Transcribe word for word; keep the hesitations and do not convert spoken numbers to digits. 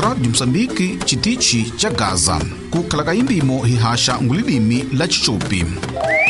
Radio Msambiki chitichi cha Gaza. Kukhala kayindimo hihasha ngulilimi la Chichupi.